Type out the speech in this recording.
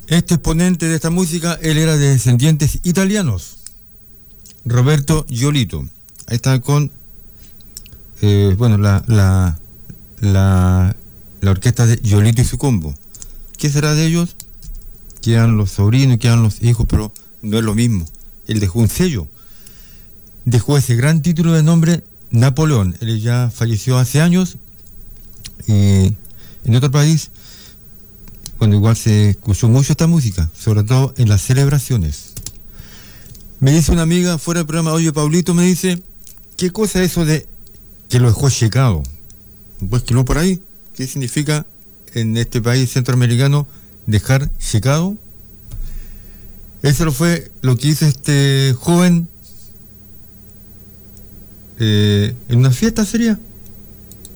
Este exponente de esta música, él era de descendientes italianos, Roberto Giolito. Ahí está con, bueno, la orquesta de Giolito y su combo. ¿Qué será de ellos? Quedan los sobrinos, quedan los hijos, pero no es lo mismo. Él dejó un sello, dejó ese gran título de nombre Napoleón. Él ya falleció hace años y en otro país, cuando igual se escuchó mucho esta música, sobre todo en las celebraciones. Me dice una amiga fuera del programa, oye Paulito, me dice, ¿qué cosa es eso de que lo dejó checado? Pues que no por ahí. ¿Qué significa en este país centroamericano dejar checado? Eso fue lo que hizo este joven en una fiesta, sería.